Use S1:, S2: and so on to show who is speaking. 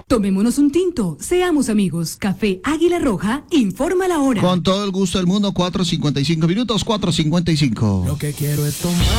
S1: Tomémonos un tinto, seamos amigos. Café Águila Roja, informa la hora.
S2: Con todo el gusto del mundo, 4:55 minutos, 4:55.
S3: Lo que quiero es tomar.